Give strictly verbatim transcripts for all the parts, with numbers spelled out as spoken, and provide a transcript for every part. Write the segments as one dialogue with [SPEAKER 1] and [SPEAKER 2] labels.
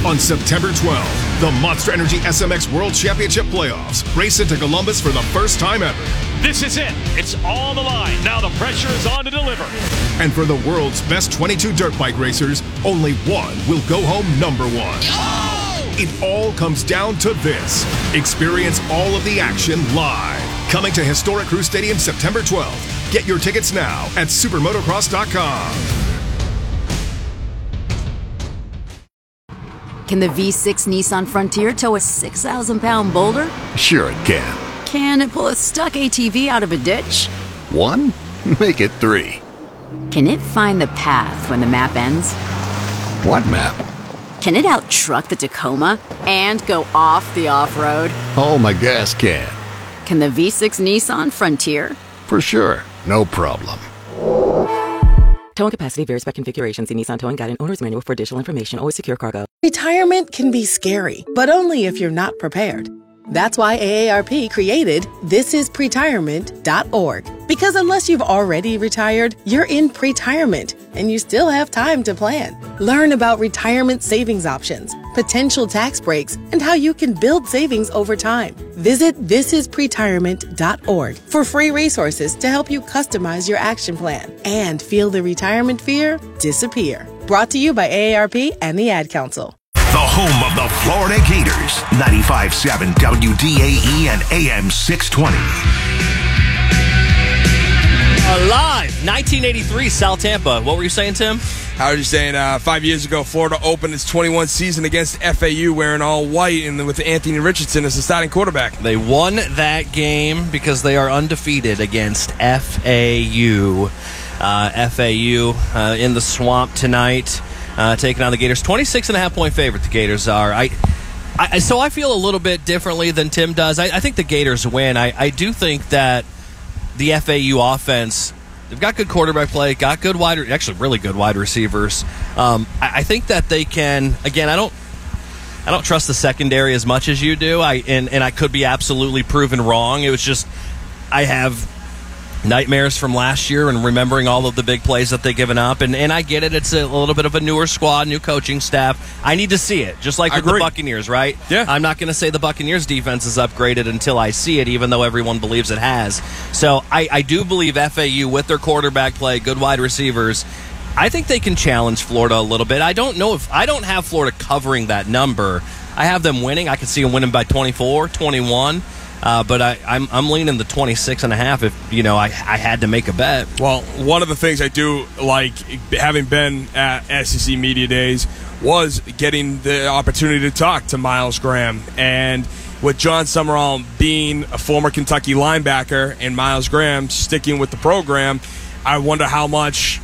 [SPEAKER 1] On September twelfth, the Monster Energy S M X World Championship Playoffs race into Columbus for the first time ever.
[SPEAKER 2] This is it. It's on the line. Now the pressure is on to deliver.
[SPEAKER 1] And for the world's best twenty-two dirt bike racers, only one will go home number one. Oh! It all comes down to this. Experience all of the action live. Coming to historic Crew Stadium September twelfth. Get your tickets now at supermotocross dot com.
[SPEAKER 3] Can the V six Nissan Frontier tow a six thousand pound boulder?
[SPEAKER 4] Sure it can.
[SPEAKER 3] Can it pull a stuck A T V out of a ditch?
[SPEAKER 4] One? Make it three.
[SPEAKER 3] Can it find the path when the map ends?
[SPEAKER 4] What map?
[SPEAKER 3] Can it out-truck the Tacoma and go off the off-road?
[SPEAKER 4] Oh, my gas can.
[SPEAKER 3] Can the V six Nissan Frontier?
[SPEAKER 4] For sure. No problem.
[SPEAKER 5] Towing capacity varies by configuration. See Nissan Towing Guide and Owner's Manual for additional information. Always secure cargo.
[SPEAKER 6] Retirement can be scary, but only if you're not prepared. That's why A A R P created this is pretirement dot org. Because unless you've already retired, you're in pretirement, and you still have time to plan. Learn about retirement savings options, potential tax breaks, and how you can build savings over time. Visit this is pretirement dot org for free resources to help you customize your action plan and feel the retirement fear disappear. Brought to you by A A R P and the Ad Council.
[SPEAKER 7] The home of the Florida Gators, ninety-five point seven W D A E and A M six twenty.
[SPEAKER 8] Alive, nineteen eighty-three, South Tampa. What were you saying, Tim?
[SPEAKER 9] I was just saying, uh, five years ago, Florida opened its twenty-one season against F A U wearing all white and with Anthony Richardson as the starting quarterback.
[SPEAKER 8] They won that game because they are undefeated against F A U. Uh, F A U uh, in the swamp tonight. Uh, taking on the Gators, twenty-six and a half point favorite. The Gators are. I, I so I feel a little bit differently than Tim does. I, I think the Gators win. I, I do think that the F A U offense, they've got good quarterback play, got good wide, actually really good wide receivers. Um, I, I think that they can. Again, I don't. I don't trust the secondary as much as you do. I and and I could be absolutely proven wrong. It was just I have nightmares from last year and remembering all of the big plays that they've given up. And, and I get it. It's a little bit of a newer squad, new coaching staff. I need to see it, just like with the Buccaneers, right?
[SPEAKER 9] Yeah.
[SPEAKER 8] I'm not going to say the Buccaneers defense is upgraded until I see it, even though everyone believes it has. So I, I do believe F A U, with their quarterback play, good wide receivers, I think they can challenge Florida a little bit. I don't know if I don't have Florida covering that number. I have them winning. I could see them winning by twenty-four, twenty-one. Uh, but I, I'm I'm leaning the twenty-six and a half if, you know, I, I had to make a bet.
[SPEAKER 9] Well, one of the things I do like, having been at S E C Media Days, was getting the opportunity to talk to Myles Graham. And with John Summerall being a former Kentucky linebacker and Myles Graham sticking with the program, I wonder how much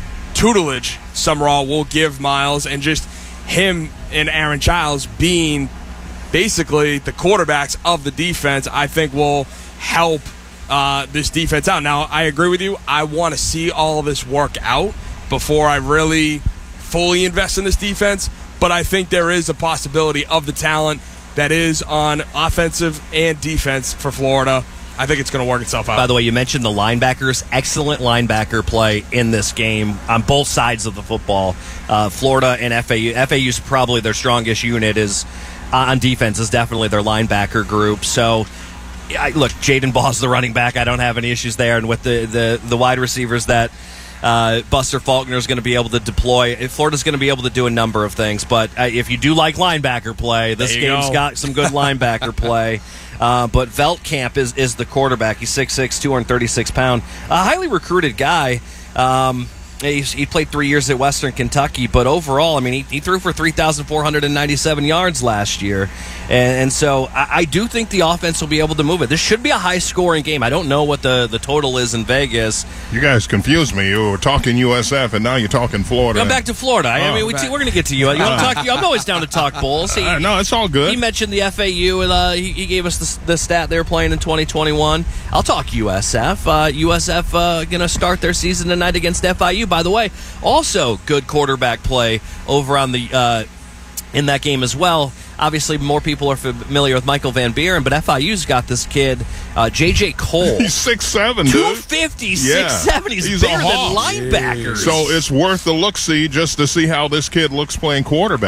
[SPEAKER 9] tutelage Summerall will give Myles, and just him and Aaron Childs being basically the quarterbacks of the defense, I think will help uh, this defense out. Now, I agree with you. I want to see all of this work out before I really fully invest in this defense, but I think there is a possibility of the talent that is on offensive and defense for Florida. I think it's going to work itself out.
[SPEAKER 8] By the way, you mentioned the linebackers. Excellent linebacker play in this game on both sides of the football. Uh, Florida and F A U. F A U's probably their strongest unit is Uh, on defense is definitely their linebacker group. So, I, look, Jaden Ball's the running back. I don't have any issues there. And with the, the, the wide receivers that uh, Buster Faulkner is going to be able to deploy, Florida's going to be able to do a number of things. But uh, if you do like linebacker play, this game's
[SPEAKER 9] go.
[SPEAKER 8] got some good linebacker play. Uh, but Veldkamp is, is the quarterback. He's six six, two hundred thirty-six pounds. A highly recruited guy. Um, He's, he played three years at Western Kentucky, but overall, I mean, he, he threw for three thousand four hundred ninety-seven yards last year. And, and so I, I do think the offense will be able to move it. This should be a high-scoring game. I don't know what the, the total is in Vegas.
[SPEAKER 10] You guys confused me. You were talking U S F, and now you're talking Florida.
[SPEAKER 8] Come back to Florida. I,
[SPEAKER 10] oh,
[SPEAKER 8] I mean, we, we're going to get to you. You want to talk? I'm always down to talk Bulls. He,
[SPEAKER 10] uh, no, it's all good.
[SPEAKER 8] He mentioned the F A U, and uh, he, he gave us the, the stat they were playing in twenty twenty-one. I'll talk U S F. Uh, U S F uh, going to start their season tonight against F I U. By the way, also good quarterback play over on the uh, in that game as well. Obviously, more people are familiar with Michael Van Buren, but F I U's got this kid, uh, J J Cole.
[SPEAKER 10] He's six seven, dude.
[SPEAKER 8] two fifty,
[SPEAKER 10] yeah.
[SPEAKER 8] six seven. He's,
[SPEAKER 10] He's
[SPEAKER 8] bigger
[SPEAKER 10] a
[SPEAKER 8] than
[SPEAKER 10] hawk.
[SPEAKER 8] linebackers.
[SPEAKER 10] So it's worth the look-see just to see how this kid looks playing quarterback.